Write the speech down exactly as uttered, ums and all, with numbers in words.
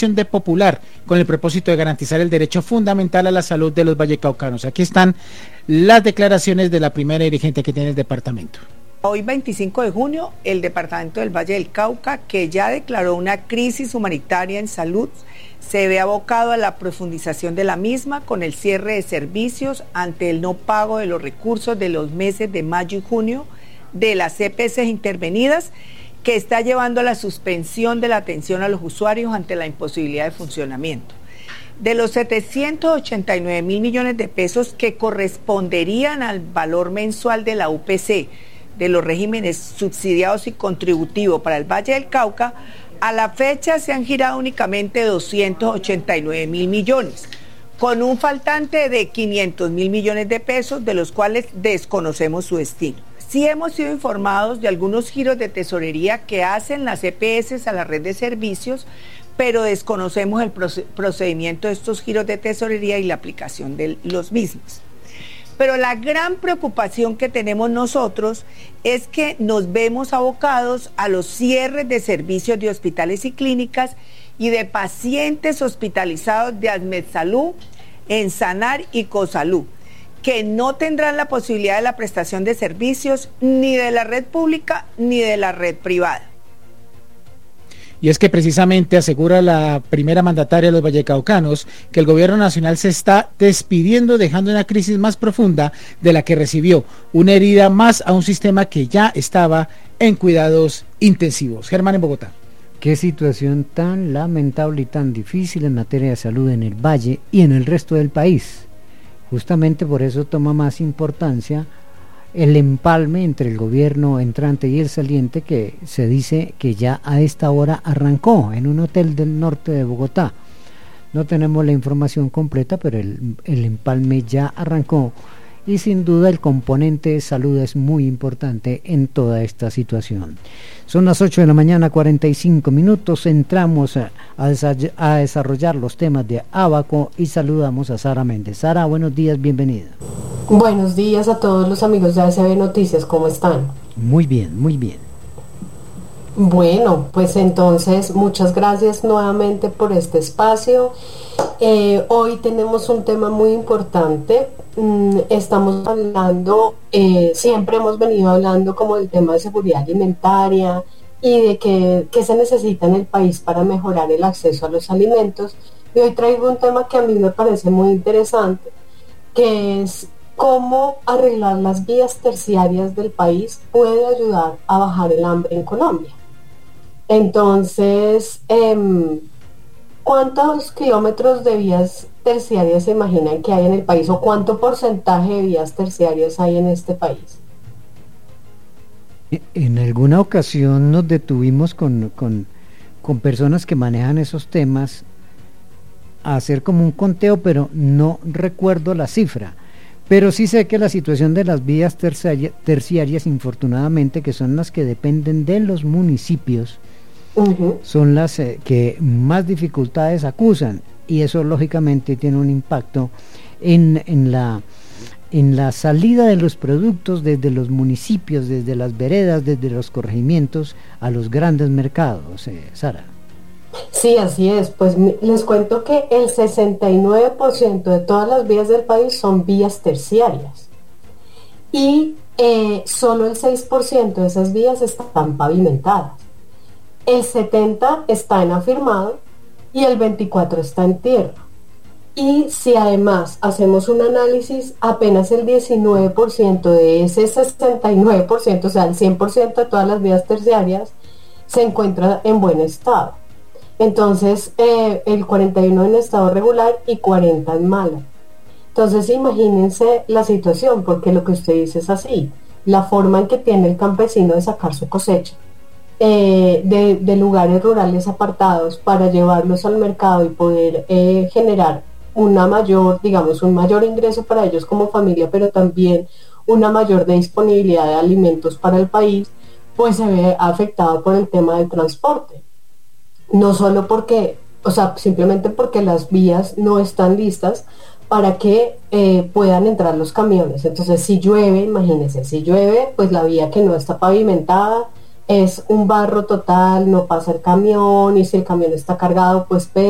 acción de Popular con el propósito de garantizar el derecho fundamental a la salud de los vallecaucanos. Aquí están las declaraciones de la primera dirigente que tiene el departamento. Hoy veinticinco de junio, el departamento del Valle del Cauca, que ya declaró una crisis humanitaria en salud, se ve abocado a la profundización de la misma con el cierre de servicios ante el no pago de los recursos de los meses de mayo y junio de las E P S intervenidas, que está llevando a la suspensión de la atención a los usuarios ante la imposibilidad de funcionamiento. De los setecientos ochenta y nueve mil millones de pesos que corresponderían al valor mensual de la U P C, de los regímenes subsidiados y contributivos para el Valle del Cauca, a la fecha se han girado únicamente doscientos ochenta y nueve mil millones, con un faltante de quinientos mil millones de pesos, de los cuales desconocemos su destino. Sí hemos sido informados de algunos giros de tesorería que hacen las E P S a la red de servicios, pero desconocemos el procedimiento de estos giros de tesorería y la aplicación de los mismos. Pero la gran preocupación que tenemos nosotros es que nos vemos abocados a los cierres de servicios de hospitales y clínicas y de pacientes hospitalizados de Asmedsalud, Ensanar y Cosalud, que no tendrán la posibilidad de la prestación de servicios ni de la red pública ni de la red privada. Y es que precisamente asegura la primera mandataria de los vallecaucanos que el gobierno nacional se está despidiendo, dejando una crisis más profunda de la que recibió, una herida más a un sistema que ya estaba en cuidados intensivos. Germán, en Bogotá. Qué situación tan lamentable y tan difícil en materia de salud en el Valle y en el resto del país. Justamente por eso toma más importancia el empalme entre el gobierno entrante y el saliente, que se dice que ya a esta hora arrancó en un hotel del norte de Bogotá. No tenemos la información completa, pero el, el empalme ya arrancó y sin duda el componente de salud es muy importante en toda esta situación. Son las ocho de la mañana, cuarenta y cinco minutos, entramos a, a, a desarrollar los temas de Abaco y saludamos a Sara Méndez. Sara, buenos días, bienvenida. Buenos días a todos los amigos de A S B Noticias, ¿cómo están? Muy bien, muy bien. Bueno, pues entonces muchas gracias nuevamente por este espacio. Eh, hoy tenemos un tema muy importante. Mm, estamos hablando, eh, siempre hemos venido hablando como del tema de seguridad alimentaria y de qué se necesita en el país para mejorar el acceso a los alimentos. Y hoy traigo un tema que a mí me parece muy interesante, que es cómo arreglar las vías terciarias del país puede ayudar a bajar el hambre en Colombia. Entonces, eh, ¿cuántos kilómetros de vías terciarias se imaginan que hay en el país o cuánto porcentaje de vías terciarias hay en este país? En alguna ocasión nos detuvimos con, con, con personas que manejan esos temas a hacer como un conteo, pero no recuerdo la cifra. Pero sí sé que la situación de las vías terciarias, terciarias, infortunadamente, que son las que dependen de los municipios, uh-huh. son las eh, que más dificultades acusan, y eso lógicamente tiene un impacto en, en, la, en la salida de los productos desde los municipios, desde las veredas, desde los corregimientos a los grandes mercados. eh, Sara. Sí, así es. Pues les cuento que el sesenta y nueve por ciento de todas las vías del país son vías terciarias y eh, solo el seis por ciento de esas vías están pavimentadas. El setenta por ciento está en afirmado y el veinticuatro por ciento está en tierra. Y si además hacemos un análisis, apenas el diecinueve por ciento de ese sesenta y nueve por ciento, o sea, el cien por ciento de todas las vías terciarias, se encuentra en buen estado. Entonces, eh, el cuarenta y uno en estado regular y cuarenta en malo. Entonces, imagínense la situación, porque lo que usted dice es así. La forma en que tiene el campesino de sacar su cosecha eh, de, de lugares rurales apartados para llevarlos al mercado y poder eh, generar una mayor, digamos, un mayor ingreso para ellos como familia, pero también una mayor disponibilidad de alimentos para el país, pues se ve afectado por el tema del transporte. No solo porque, o sea, simplemente porque las vías no están listas para que eh, puedan entrar los camiones. Entonces, si llueve, imagínense, si llueve, pues la vía que no está pavimentada es un barro total, no pasa el camión, y si el camión está cargado, pues